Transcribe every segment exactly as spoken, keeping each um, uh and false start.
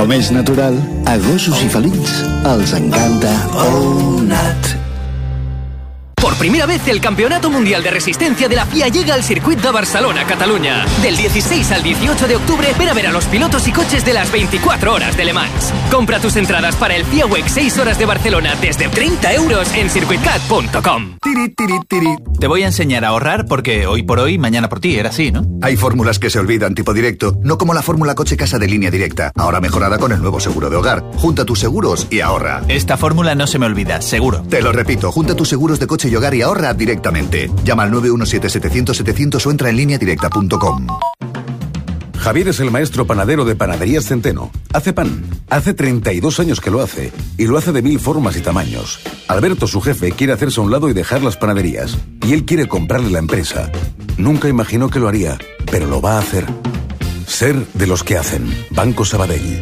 més natural, a gossos i felins els encanta Onat. Por primera vez el Campeonato Mundial de Resistencia de la F I A llega al circuito de Barcelona, Cataluña. Del dieciséis al dieciocho de octubre, ven a ver a los pilotos y coches de las veinticuatro horas de Le Mans. Compra tus entradas para el F I A Week seis horas de Barcelona desde treinta euros en circuitcat punto com. Tiri, tiri, tiri. Te voy a enseñar a ahorrar porque hoy por hoy, mañana por ti, era así, ¿no? Hay fórmulas que se olvidan, tipo directo, no como la fórmula coche casa de Línea Directa, ahora mejorada con el nuevo seguro de hogar. Junta tus seguros y ahorra. Esta fórmula no se me olvida, seguro. Te lo repito, junta tus seguros de coche y hogar y ahorra directamente. Llama al nueve uno siete setecientos setecientos o entra en línea directa punto com. Javier es el maestro panadero de Panaderías Centeno. Hace pan. Hace treinta y dos años que lo hace. Y lo hace de mil formas y tamaños. Alberto, su jefe, quiere hacerse a un lado y dejar las panaderías. Y él quiere comprarle la empresa. Nunca imaginó que lo haría, pero lo va a hacer. Ser de los que hacen. Banco Sabadell.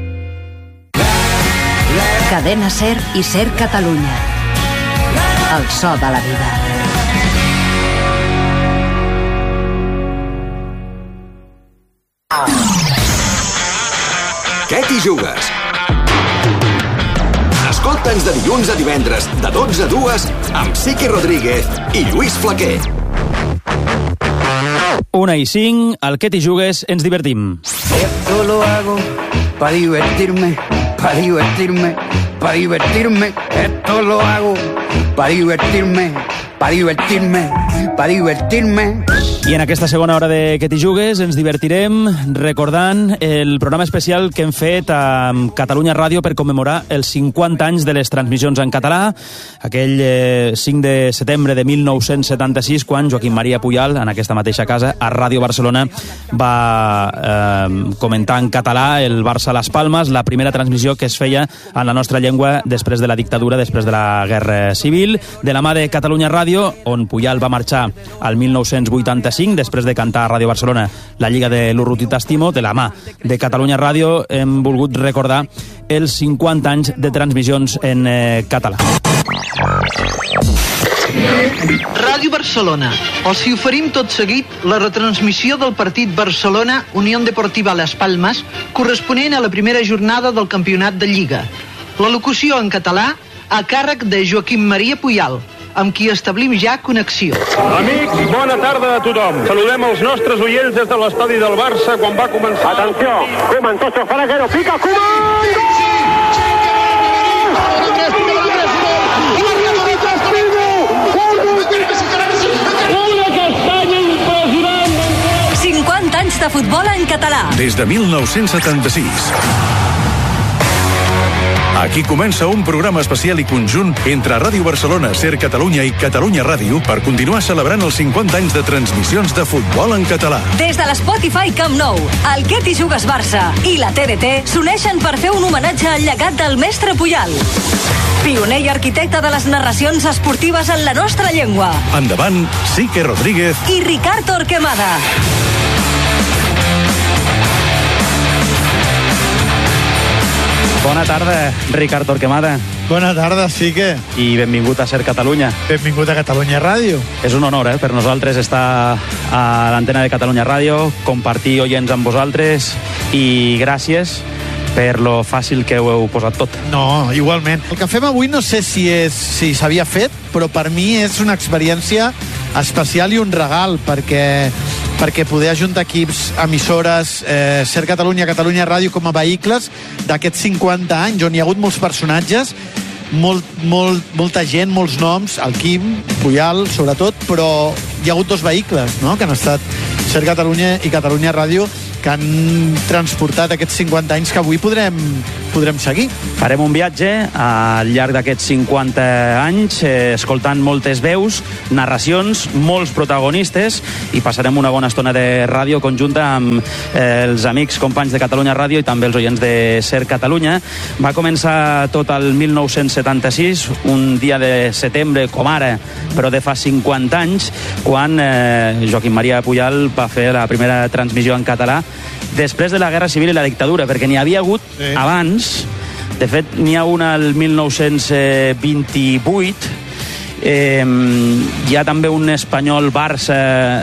Cadena Ser i Ser Catalunya. El so de la vida. Què t'hi jugues? Escolta'ns de dilluns a divendres, de dotze a dues, amb Sique Rodríguez i Lluís Flaquer. Una i cinc, al Què t'hi jugues, ens divertim. Esto lo hago para divertirme, para divertirme, para divertirme. Esto lo hago para divertirme, para divertirme, para divertirme. I en aquesta segona hora de Què t'hi jugues ens divertirem recordant el programa especial que hem fet a Catalunya Ràdio per commemorar els cinquanta anys de les transmissions en català, aquell eh, cinc de setembre de mil nou-cents setanta-sis, quan Joaquim Maria Pujal, en aquesta mateixa casa, a Ràdio Barcelona, va eh, comentar en català el Barça-Las Palmes, la primera transmissió que es feia en la nostra llengua després de la dictadura, després de la Guerra Civil, de la mà de Catalunya Ràdio, on Pujal va marxar al mil nou-cents vuitanta-cinc, després de cantar a Ràdio Barcelona la Lliga de l'Urruti T'estimo. De la mà de Catalunya Ràdio hem volgut recordar els cinquanta anys de transmissions en eh, català. Ràdio Barcelona. Els hi oferim tot seguit la retransmissió del partit Barcelona-Unión Deportiva Las Palmas, corresponent a la primera jornada del campionat de Lliga. La locució en català a càrrec de Joaquim Maria Pujal, amb qui establim ja connexió. Amics, bona tarda a tothom. Saludem els nostres oients des de l'estadi del Barça quan va començar. Atenció, Koeman, Tocho, Faraguero, pica, Koeman! Una castanya impressionant! cinquanta anys de futbol en català. Des de mil nou-cents setanta-sis. Aquí comença un programa especial i conjunt entre Ràdio Barcelona, Ser Catalunya i Catalunya Ràdio per continuar celebrant els cinquanta anys de transmissions de futbol en català. Des de l'Spotify Camp Nou, el Què t'hi jugues Barça i la T D T s'uneixen per fer un homenatge al llegat del mestre Pujal, pioner i arquitecte de les narracions esportives en la nostra llengua. Endavant, Sique Rodríguez i Ricard Torquemada. Bona tarda, Ricard Torquemada. Bona tarda, Sique. I benvingut a Ser Catalunya. Benvingut a Catalunya Ràdio. És un honor, eh, per nosaltres estar a l'antena de Catalunya Ràdio, compartir oients amb vosaltres i gràcies per lo fàcil que ho heu posat tot. No, igualment. El que fem avui no sé si és si s'havia fet, però per mi és una experiència especial i un regal, perquè perquè poder ajuntar equips, emissores, eh, Ser Catalunya, Catalunya Ràdio com a vehicles d'aquests cinquanta anys, on hi ha hagut molts personatges, molt, molt, molta gent, molts noms, el Quim, Pujal, sobretot, però hi ha hagut dos vehicles, no?, que han estat Ser Catalunya i Catalunya Ràdio, que han transportat aquests cinquanta anys que avui podrem, podrem seguir. Farem un viatge al llarg d'aquests cinquanta anys, eh, escoltant moltes veus, narracions, molts protagonistes, i passarem una bona estona de ràdio conjunta amb eh, els amics, companys de Catalunya Ràdio i també els oients de Ser Catalunya. Va començar tot el mil nou-cents setanta-sis, un dia de setembre com ara, però de fa cinquanta anys, quan eh, Joaquim Maria Pujal va fer la primera transmissió en català després de la Guerra Civil i la dictadura, perquè n'hi havia hagut sí. abans. De fet, n'hi ha una al mil nou-cents vint-i-vuit Eh, hi ha també un Espanyol-Barça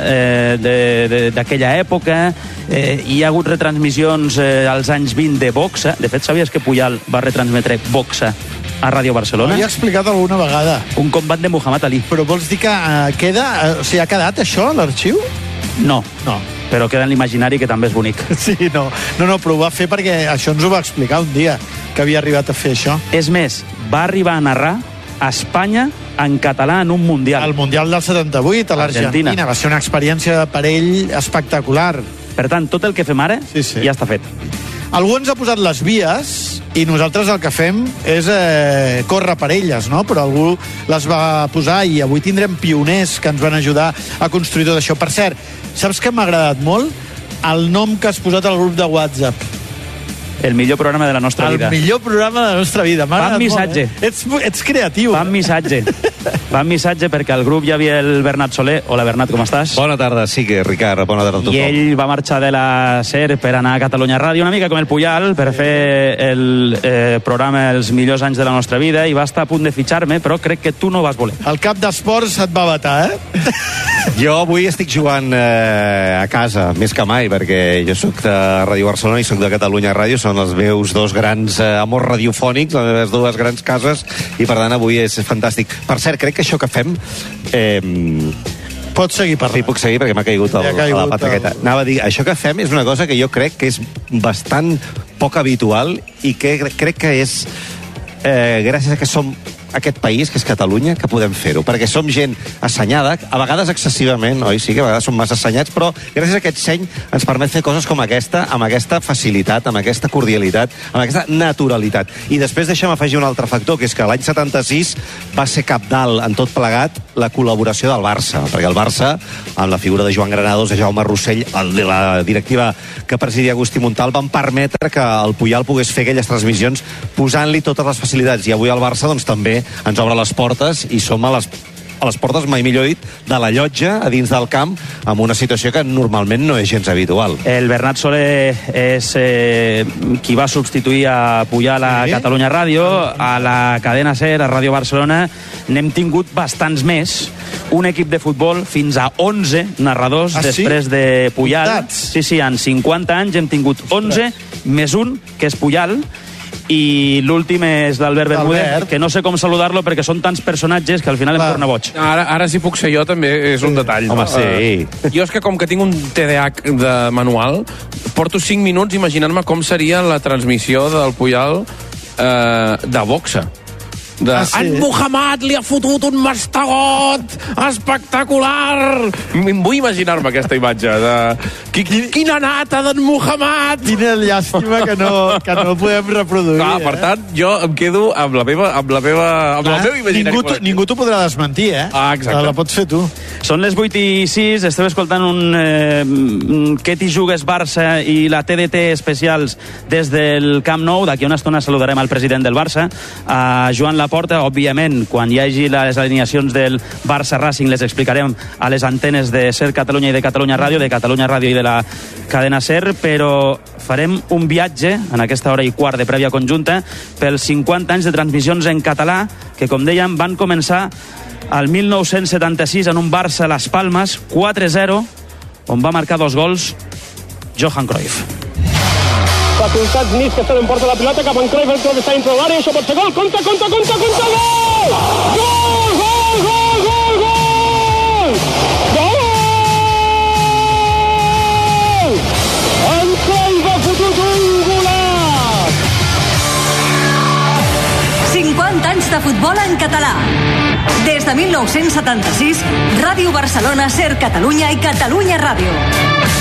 eh, d'aquella època. Eh, hi ha hagut retransmissions eh, als anys vint de boxa. De fet, sabies que Puyal va retransmetre boxa a Ràdio Barcelona? Ho havia explicat alguna vegada. Un combat de Muhammad Ali. Però vols dir que eh, queda... Eh, o sigui, ha quedat això a l'arxiu? No. No. Però queda en l'imaginari, que també és bonic. Sí, no. No, no, però ho va fer perquè això ens ho va explicar un dia, que havia arribat a fer això. És més, va arribar a narrar a Espanya en català en un Mundial. El Mundial del setanta-vuit, a l'Argentina. Va ser una experiència per ell espectacular. Per tant, tot el que fem ara sí, sí. ja està fet. Algú ens ha posat les vies i nosaltres el que fem és eh, córrer per elles, no? Però algú les va posar i avui tindrem pioners que ens van ajudar a construir tot això. Per cert, saps que m'ha agradat molt? El nom que has posat al grup de WhatsApp. El millor programa de la nostra el vida. El millor programa de la nostra vida. Van missatge. Molt, eh? ets, ets creatiu. Van missatge. Van missatge perquè al grup hi havia el Bernat Soler. Hola, Bernat, com estàs? Bona tarda, sí que, Ricard. Bona tarda a tothom. I ell va marxar de la SER per anar a Catalunya Ràdio, una mica com el Puyal, per fer el eh, programa Els millors anys de la nostra vida, i va estar a punt de fitxar-me, però crec que tu no vas voler. El cap d'esports et va vetar, eh? Jo avui estic jugant eh, a casa, més que mai, perquè jo sóc de Ràdio Barcelona i sóc de Catalunya Ràdio, són els meus dos grans eh, amors radiofònics, les meves dues grans cases, i per tant avui és fantàstic. Per cert, crec que això que fem... Eh, Pots seguir parlant. Sí, puc seguir perquè m'ha caigut, el, caigut a la pataqueta. El... Anava a dir, això que fem és una cosa que jo crec que és bastant poc habitual i que crec que és eh, gràcies a que som aquest país, que és Catalunya, que podem fer-ho, perquè som gent assenyada, a vegades excessivament, oi? Sí que a vegades som massa assenyats, però gràcies a aquest seny ens permet fer coses com aquesta, amb aquesta facilitat, amb aquesta cordialitat, amb aquesta naturalitat. I després deixa'm afegir un altre factor, que és que l'any setanta-sis va ser cabdal en tot plegat la col·laboració del Barça, perquè el Barça, amb la figura de Joan Granados, de Jaume Rossell, el de la directiva que presidia Agustí Montal, van permetre que el Puyal pogués fer aquelles transmissions posant-li totes les facilitats. I avui el Barça, doncs, també ens obre les portes i som a les, a les portes, mai millor dit, de la llotja a dins del camp, amb una situació que normalment no és gens habitual. El Bernat Soler és eh, qui va substituir a Puyal a sí. Catalunya Ràdio, a la cadena SER, a Ràdio Barcelona. N'hem tingut bastants més, un equip de futbol fins a onze narradors ah, després sí? de Puyal. Comptats. Sí, sí, en cinquanta anys hem tingut onze, més un, que és Puyal, i l'últim és l'Albert Bermúdez, que no sé com saludar-lo perquè són tants personatges que al final em torna boig. Ara, ara si puc ser jo també és un detall. Home, no? sí. Uh, jo és que com que tinc un T D A H de manual, porto cinc minuts imaginant-me com seria la transmissió del Puyal uh, de boxa. De... Ah, sí? En Muhammad li ha fotut un mastegot espectacular. Em vull imaginar-me aquesta imatge de... Quin, quina nata d'en Muhammad. Quina llàstima que no, que no podem reproduir. Clar, per tant, jo em quedo amb la meva, amb la meva, amb Clar, la meva imaginari. Ningú, ningú t'ho podrà desmentir, eh? Ah, exacte. La pots fer tu. Són les vuit i sis, esteu escoltant un eh, Què t'hi jugues Barça i la T D T especials des del Camp Nou. D'aquí una estona saludarem al president del Barça, a Joan Laporta. Òbviament, quan hi hagi les alineacions del Barça Racing les explicarem a les antenes de SER Catalunya i de Catalunya Ràdio, de Catalunya Ràdio i de la cadena SER, però farem un viatge en aquesta hora i quart de prèvia conjunta pels cinquanta anys de transmissions en català que, com dèiem, van començar al mil nou-cents setanta-sis en un Barça Las Palmas quatre a zero, on va marcar dos gols Johan Cruyff. Facultats Nis, que estan en porta la pilota cap en Cruyff, el Cruyff està dintre l'àrea, això pot ser gol, compta, compta, compta, compta, gol! Gol, gol, gol, gol, gol! Gol! En Cruyff ha fotut un golat! cinquanta anys de futbol en català. Des de mil nou-cents setanta-sis, Ràdio Barcelona, SER Catalunya i Catalunya Ràdio.